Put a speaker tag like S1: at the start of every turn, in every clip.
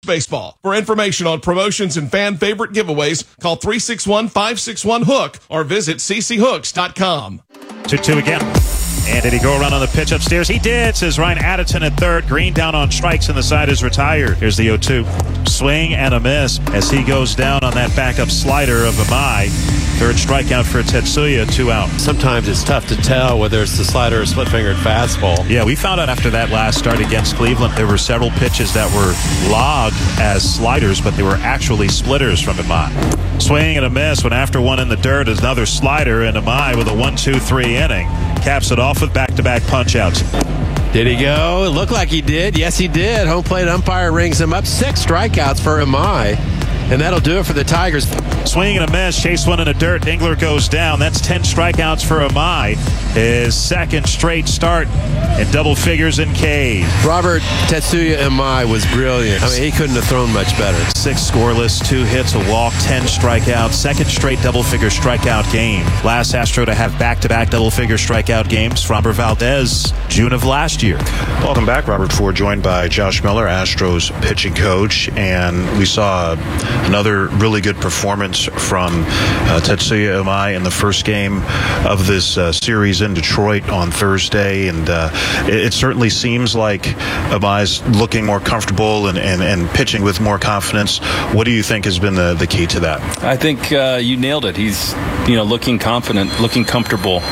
S1: Baseball. For information on promotions and fan favorite giveaways, call 361-561-HOOK or visit cchooks.com.
S2: 2-2 again. And did he go around on the pitch upstairs? He did, says Ryan Addison at third. Green down on strikes, and the side is retired. Here's the 0-2. Swing and a miss as he goes down on that backup slider of Amai. Third strikeout for Tetsuya, 2 out.
S3: Sometimes it's tough to tell whether it's the slider or split-fingered fastball.
S2: Yeah, we found out after that last start against Cleveland, there were several pitches that were logged as sliders, but they were actually splitters from Amai. Swing and a miss when after one in the dirt is another slider, and Amai with a 1-2-3 inning caps it off with back-to-back punch-outs.
S3: Did he go? It looked like he did. Yes, he did. Home plate umpire rings him up. 6 strikeouts for Amai. And that'll do it for the Tigers.
S2: Swing and a miss. Chase one in the dirt. Dingler goes down. That's 10 strikeouts for Amai. His second straight start in double figures in K.
S3: Robert Tetsuya Amai was brilliant. I mean, he couldn't have thrown much better.
S2: 6 scoreless, 2 hits, a walk, 10 strikeouts. Second straight double-figure strikeout game. Last Astro to have back-to-back double-figure strikeout games. Framber Valdez, June of last year.
S4: Welcome back. Robert Ford joined by Josh Miller, Astros pitching coach. And we saw another really good performance from Tetsuya Amai in the first game of this series in Detroit on Thursday. And it certainly seems like Amai's looking more comfortable and pitching with more confidence. What do you think has been the key to that?
S5: I think you nailed it. He's looking confident, looking comfortable.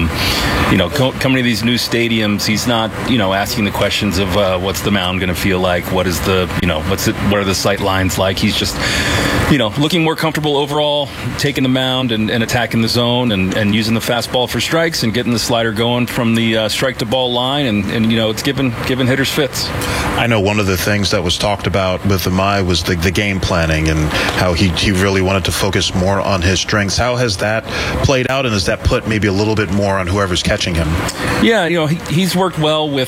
S5: Coming to these new stadiums, he's not asking the questions of what's the mound going to feel like, what is the what are the sight lines like. He's just looking more comfortable overall, taking the mound and attacking the zone and using the fastball for strikes and getting the slider going from the strike to ball line, and it's giving hitters fits.
S4: I know one of the things that was talked about with Amai was the game planning and how he really wanted to focus more on his strengths. How has that played out, and has that put maybe a little bit more on whoever's catching him?
S5: Yeah, he's worked well with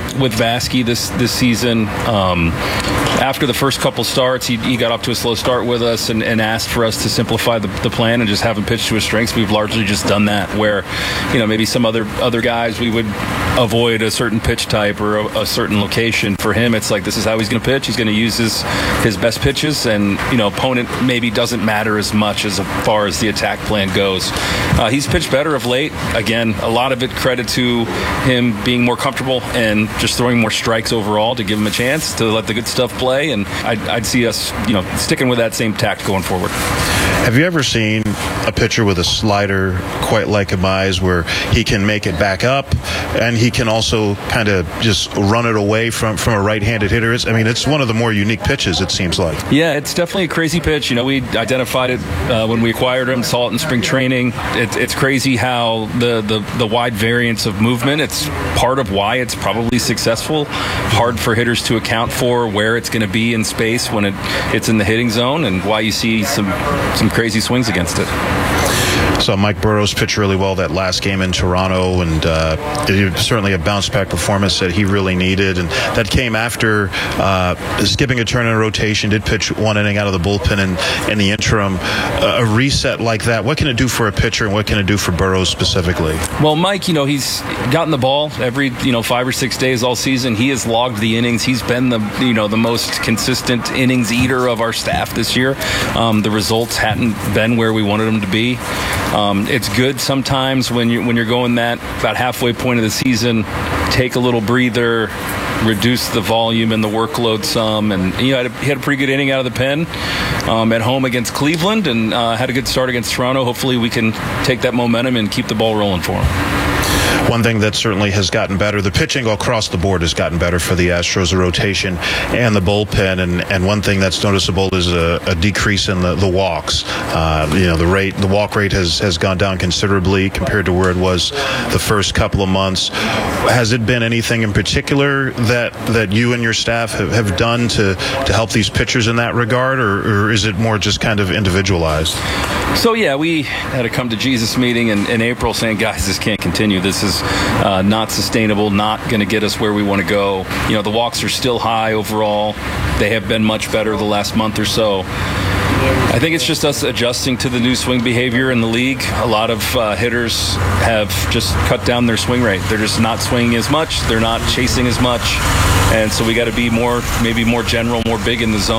S5: Vasky this season. After the first couple starts, he got up to a slow start with us and asked for us to simplify the plan and just have him pitch to his strengths. We've largely just done that, where maybe some other guys we would avoid a certain pitch type or a certain location. For him, it's like, this is how he's going to pitch. He's going to use his best pitches, and opponent maybe doesn't matter as much as far as the attack plan goes. He's pitched better of late. Again, a lot of it credit to him being more comfortable and just throwing more strikes overall to give him a chance to let the good stuff play. And I'd see us sticking with that same tact going forward.
S4: Have you ever seen a pitcher with a slider quite like Amai's, where he can make it back up and he can also kind of just run it away from a right-handed hitter? It's one of the more unique pitches, it seems like.
S5: Yeah, it's definitely a crazy pitch. We identified it when we acquired him, saw it in spring training. It's crazy how the wide variance of movement, it's part of why it's probably successful. Hard for hitters to account for where it's going to be in space when it's in the hitting zone, and why you see some crazy swings against it.
S4: So Mike Burrows pitched really well that last game in Toronto, and certainly a bounce-back performance that he really needed. And that came after skipping a turn in a rotation, did pitch one inning out of the bullpen in the interim. A reset like that, what can it do for a pitcher, and what can it do for Burrows specifically?
S5: Well, Mike, he's gotten the ball every 5 or 6 days all season. He has logged the innings. He's been the most consistent innings eater of our staff this year. The results hadn't been where we wanted them to be. It's good sometimes when you're going that about halfway point of the season, take a little breather, reduce the volume and the workload some, and he had a pretty good inning out of the pen at home against Cleveland, and had a good start against Toronto. Hopefully we can take that momentum and keep the ball rolling for him.
S4: One thing that certainly has gotten better, the pitching across the board has gotten better for the Astros, the rotation and the bullpen, and one thing that's noticeable is a decrease in the walks. The walk rate has gone down considerably compared to where it was the first couple of months. Has it been anything in particular that you and your staff have done to help these pitchers in that regard, or is it more just kind of individualized?
S5: So yeah, we had a come to Jesus meeting in April saying, guys, this can't continue. This is not sustainable, not going to get us where we want to go. The walks are still high overall. They have been much better the last month or so. I think it's just us adjusting to the new swing behavior in the league. A lot of hitters have just cut down their swing rate. They're just not swinging as much. They're not chasing as much. And so we got to be maybe more general, more big in the zone.